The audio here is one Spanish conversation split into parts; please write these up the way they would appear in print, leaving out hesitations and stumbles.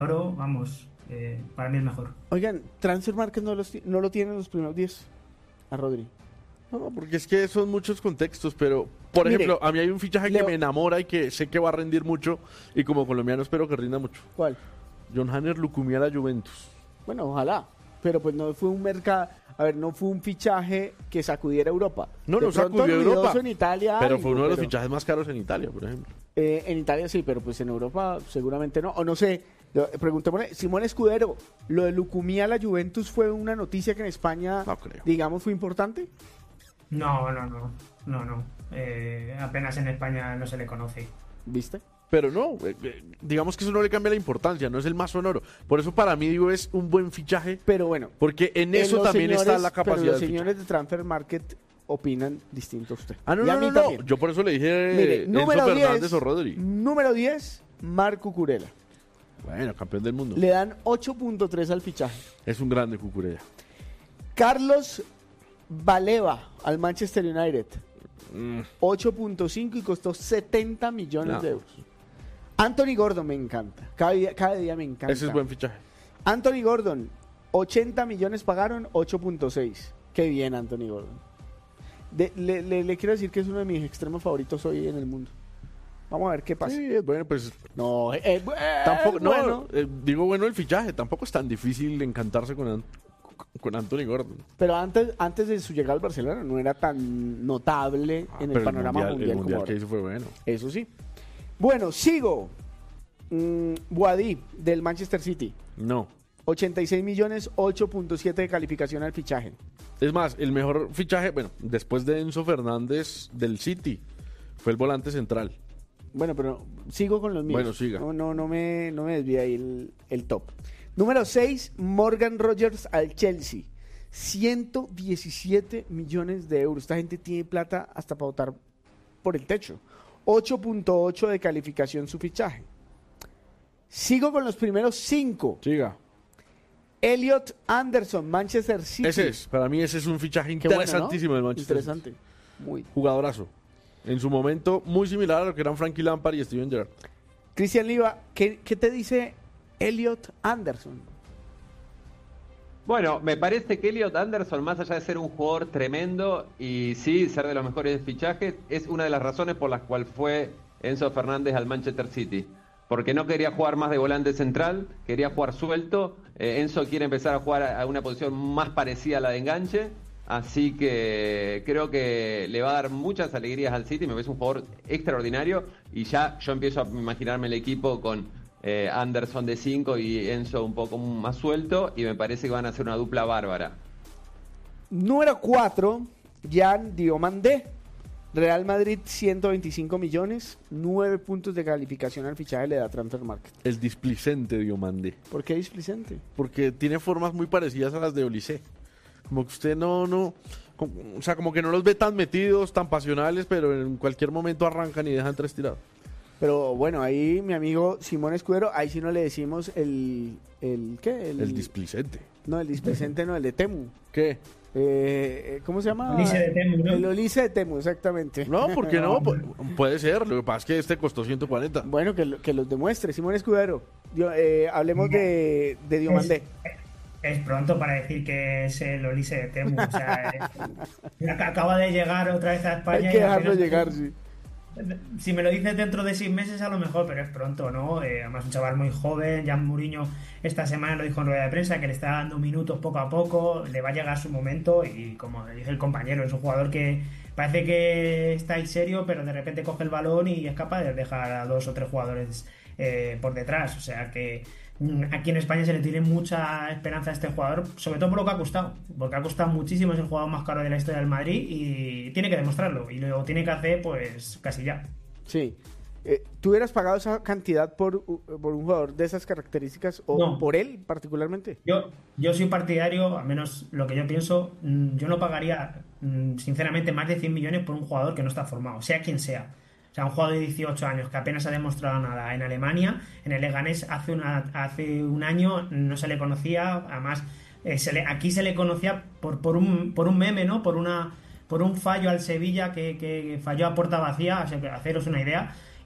oro, vamos, para mí es mejor. Oigan, Transfer Market no lo tiene en los primeros 10 a Rodri. No, porque es que son muchos contextos, pero, por Mire, ejemplo, a mí hay un fichaje que Leo- me enamora y que sé que va a rendir mucho, y como colombiano espero que rinda mucho. ¿Cuál? John Hanner Lucumí a la Juventus. Bueno, ojalá. Pero pues no fue un mercado, a ver, no fue un fichaje que sacudiera Europa. No, De no pronto sacudió ruidoso Europa. En Italia, Pero algo, fue uno de los pero, fichajes más caros en Italia, por ejemplo. en Italia sí, pero pues en Europa seguramente no. O no sé, preguntémosle, Simón Escudero, ¿lo de Lucumí a la Juventus fue una noticia que en España, No creo. digamos, fue importante? No. Apenas en España no se le conoce. ¿Viste? Pero no, digamos que eso no le cambia la importancia, no es el más sonoro. Por eso para mí, digo, es un buen fichaje, Pero bueno, porque en eso los también está señores- la pero capacidad los del señores de Transfer Market opinan distinto a usted. Ah, no, Y a no, mí no, no. también. Yo por eso le dije Mire, Enzo número Fernández 10, o Rodri. número 10, Marco Curela. Bueno, campeón del mundo. Le dan 8.3 al fichaje. Es un grande Cucurella. Carlos Baleva al Manchester United. Mm, 8.5 y costó 70 millones No. de euros. Anthony Gordon me encanta. Cada día me encanta. ese es buen fichaje. Anthony Gordon, 80 millones pagaron, 8.6. Qué bien, Anthony Gordon. Le quiero decir que es uno de mis extremos favoritos hoy en el mundo. Vamos a ver qué pasa. Sí, bueno, pues No, tampoco, no, bueno. digo bueno el fichaje, tampoco es tan difícil encantarse con Anthony Gordon. Pero antes de su llegada al Barcelona no era tan notable en Pero el panorama mundial, el como mundial ahora. que hizo fue bueno. Eso sí. Bueno, sigo. Boadí del Manchester City. No. 86 millones, 8.7 de calificación al fichaje. Es más, el mejor fichaje, bueno, después de Enzo Fernández del City, fue el volante central. Bueno, pero sigo con los míos. Bueno, siga. No me desvíe ahí el top. Número 6, Morgan Rogers al Chelsea. 117 millones de euros. Esta gente tiene plata hasta para votar por el techo. 8.8 de calificación su fichaje. Sigo con los primeros 5. Siga. Elliot Anderson, Manchester City. Ese es, para mí ese es un fichaje Qué bueno, ¿no? interesantísimo del Manchester City. Interesante. Muy. Jugadorazo. En su momento, muy similar a lo que eran Frankie Lampard y Steven Gerrard. Cristian Liva, ¿qué te dice Elliot Anderson? Bueno, me parece que Elliot Anderson, más allá de ser un jugador tremendo y sí, ser de los mejores fichajes, es una de las razones por las cuales fue Enzo Fernández al Manchester City. Porque no quería jugar más de volante central, quería jugar suelto. Enzo quiere empezar a jugar a una posición más parecida a la de enganche. Así que creo que le va a dar muchas alegrías al City. Me parece un jugador extraordinario. Y ya yo empiezo a imaginarme el equipo con Anderson de 5 y Enzo un poco más suelto. Y me parece que van a hacer una dupla bárbara. Número 4, Jan Diomandé. Real Madrid, 125 millones, 9 puntos de calificación al fichaje le da Transfer Market. El displicente Diomandé. ¿Por qué displicente? Porque tiene formas muy parecidas a las de Olise. Como que usted o sea, como que no los ve tan metidos, tan pasionales, pero en cualquier momento arrancan y dejan tres tirados. Pero bueno, ahí mi amigo Simón Escudero, ahí sí no le decimos ¿qué? El displicente. No, el displicente no, el de Temu. ¿Qué? ¿Cómo se llama? Olise de Temu, ¿no? El Olise de Temu, exactamente. No, ¿por qué no? Puede ser. Lo que pasa es que este costó 140. Bueno, que los demuestre. Simón Escudero, hablemos de Diomandé. Es pronto para decir que es el Olise de Temu. O sea, acaba de llegar otra vez a España. Hay que y dejarlo apenas- llegar, sí. Si me lo dices dentro de 6 meses a lo mejor, pero es pronto, ¿no? Además un chaval muy joven. Jan Mourinho esta semana lo dijo en rueda de prensa, que le está dando minutos poco a poco, le va a llegar su momento y como dice el compañero, es un jugador que parece que está ahí serio, pero de repente coge el balón y es capaz de dejar a 2 o 3 jugadores por detrás. O sea que aquí en España se le tiene mucha esperanza a este jugador, sobre todo por lo que ha costado, porque ha costado muchísimo, es el jugador más caro de la historia del Madrid y tiene que demostrarlo, y lo tiene que hacer pues casi ya. Sí. ¿Tú hubieras pagado esa cantidad por un jugador de esas características o No. por él particularmente? Yo soy partidario, al menos lo que yo pienso, yo no pagaría sinceramente más de 100 millones por un jugador que no está formado, sea quien sea. O sea, un jugador de 18 años que apenas ha demostrado nada en Alemania, en el Leganés hace un año no se le conocía, además aquí se le conocía por un meme, ¿no? Por un fallo al Sevilla que falló a puerta vacía, o sea, que haceros una idea.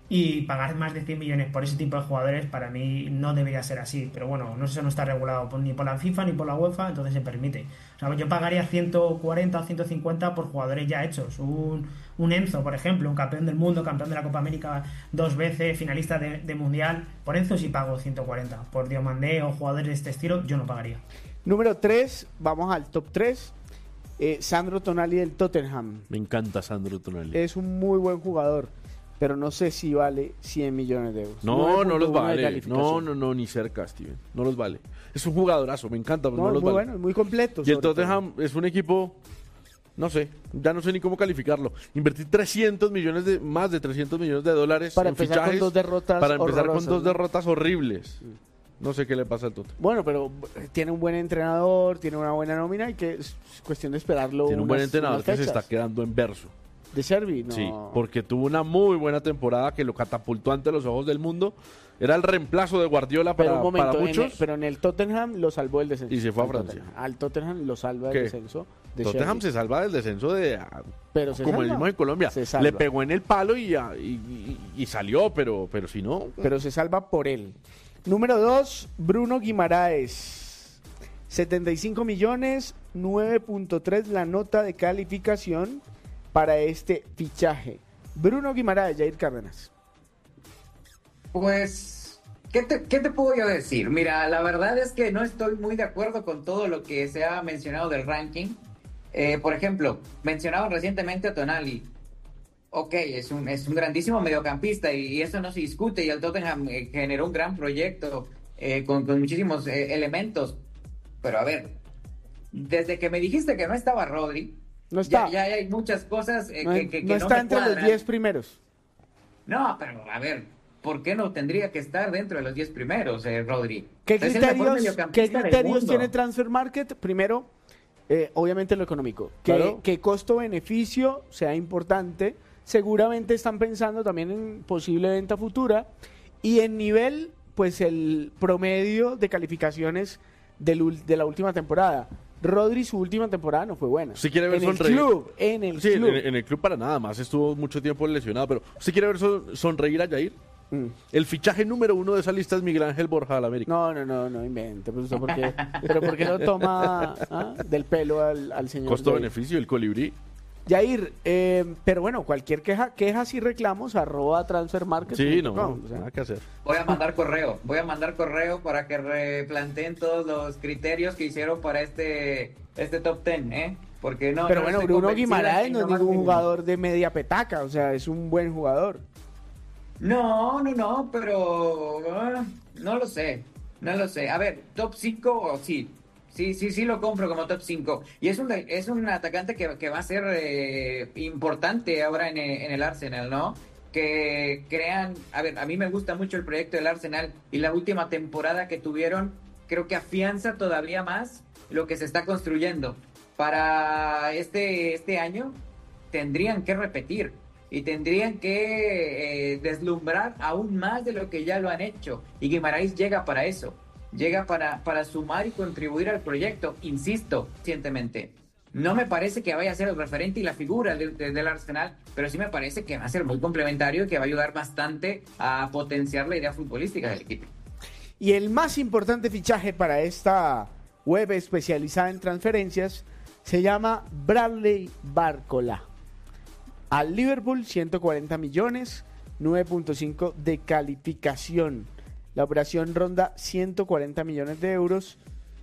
Y pagar más de 100 millones por ese tipo de jugadores para mí no debería ser así. Pero bueno, eso no está regulado ni por la FIFA ni por la UEFA, entonces se permite. O sea, yo pagaría 140 o 150 por jugadores ya hechos. Un Enzo, por ejemplo, un campeón del mundo, campeón de la Copa América 2 veces, finalista de Mundial. Por Enzo sí pago 140. Por Diomandé o jugadores de este estilo, yo no pagaría. Número 3, vamos al top 3. Sandro Tonali del Tottenham. Me encanta Sandro Tonali. Es un muy buen jugador, pero no sé si vale 100 millones de euros. No los 9.1 de vale. calificación. No, ni cerca, Steven. No los vale. Es un jugadorazo, me encanta, pero no es los muy vale. bueno, es muy completo. Y el sobre Tottenham es un equipo, no sé, ya no sé ni cómo calificarlo. Invertir 300 millones más de 300 millones de dólares Para en empezar con fichajes, 2 derrotas para empezar con horrorosas, 2 ¿no? derrotas horribles. No sé qué le pasa al Tottenham. Bueno, pero tiene un buen entrenador, tiene una buena nómina y que es cuestión de esperarlo. Tiene un buen entrenador unas que se fechas. está quedando en verso. ¿De Servi? No. Sí, porque tuvo una muy buena temporada que lo catapultó ante los ojos del mundo. Era el reemplazo de Guardiola Pero para, un momento, para muchos. pero en el Tottenham lo salvó el descenso. Y se fue a Al Francia. Tottenham. Al Tottenham lo salva ¿Qué? el descenso. De Tottenham Sherby. se salva del descenso Pero se como salva. decimos en Colombia. Se salva. Le pegó en el palo y salió, pero si no. Pero se salva por él. Número 2, Bruno Guimaraes. 75 millones, 9.3 la nota de calificación para este fichaje. Bruno Guimaraes, Jair Cárdenas. Pues, ¿qué te puedo yo decir? Mira, la verdad es que no estoy muy de acuerdo con todo lo que se ha mencionado del ranking. Por ejemplo, mencionaban recientemente a Tonali. Ok, es un grandísimo mediocampista y eso no se discute, y el Tottenham generó un gran proyecto con muchísimos elementos. Pero a ver, desde que me dijiste que no estaba Rodri, No está. ya hay muchas cosas No, que no no está me entre los cuadran. 10 primeros. No, pero a ver, ¿por qué no tendría que estar dentro de los 10 primeros, Rodri? ¿Qué Es el mejor criterios, mediocampista del mundo. tiene Transfer Market? Primero, obviamente lo económico. Claro. Que costo-beneficio sea importante. Seguramente están pensando también en posible venta futura. Y en nivel, pues el promedio de calificaciones de la última temporada. Rodri, su última temporada no fue buena. ¿Usted quiere ver en el sonreír? club, en el Sí, club. en el club para nada más. Estuvo mucho tiempo lesionado. Pero ¿usted quiere ver sonreír a Jair? Mm. El fichaje número 1 de esa lista es Miguel Ángel Borja al América. No invente. Pero ¿por qué lo toma del pelo al señor? Jair? Costo-beneficio, el colibrí. Yair, pero bueno, cualquier quejas y reclamos @transfermarket. Sí, no, o sea, nada que hacer. Voy a mandar correo para que replanteen todos los criterios que hicieron para este top 10, ¿eh? Porque no. pero no bueno, estoy Bruno convencido Guimaraes de no es que más ningún que- jugador de media petaca, o sea, es un buen jugador. No, pero no lo sé. A ver, top 5, sí lo compro como top 5. Y es un atacante que va a ser importante ahora en el Arsenal, ¿no? Que crean, a ver, a mí me gusta mucho el proyecto del Arsenal y la última temporada que tuvieron, creo que afianza todavía más lo que se está construyendo. Para este año tendrían que repetir y tendrían que deslumbrar aún más de lo que ya lo han hecho. Y Guimarães llega para eso, llega para sumar y contribuir al proyecto, insisto, recientemente. No me parece que vaya a ser el referente y la figura del Arsenal, pero sí me parece que va a ser muy complementario y que va a ayudar bastante a potenciar la idea futbolística del equipo. Y el más importante fichaje para esta web especializada en transferencias se llama Bradley Barcola. Al Liverpool, 140 millones, 9.5 de calificación. La operación ronda 140 millones de euros,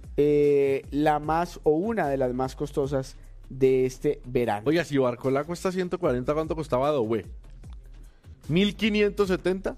la más o una de las más costosas de este verano. Oiga, si Barcola cuesta 140, ¿cuánto costaba Doué? ¿1.570?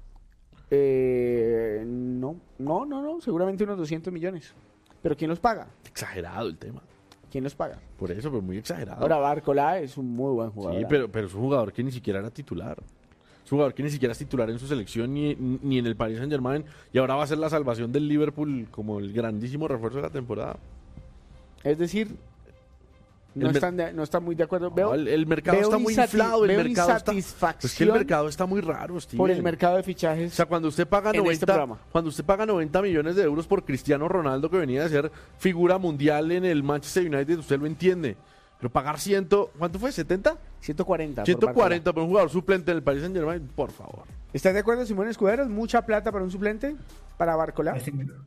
No, seguramente unos 200 millones. ¿Pero quién los paga? Exagerado el tema. ¿Quién los paga? Por eso, pero muy exagerado. Ahora, Barcola es un muy buen jugador. Sí, pero es un jugador que ni siquiera era titular. Es un jugador que ni siquiera es titular en su selección ni en el Paris Saint-Germain. Y ahora va a ser la salvación del Liverpool como el grandísimo refuerzo de la temporada. Es decir, no están muy de acuerdo. No, el mercado veo está muy insati- inflado. El veo mercado está, insatisfacción es que el mercado está muy raro, Steven. por el mercado de O fichajes. sea, cuando usted paga en este programa. cuando usted paga 90 millones de euros por Cristiano Ronaldo, que venía de ser figura mundial en el Manchester United, usted lo entiende. Pero pagar ¿cuánto fue? ¿70? 140. por 140 por un jugador suplente en el Paris Saint-Germain, por favor. ¿Estás de acuerdo, Simón Escuderos? ¿Mucha plata para un suplente? ¿Para Barcola?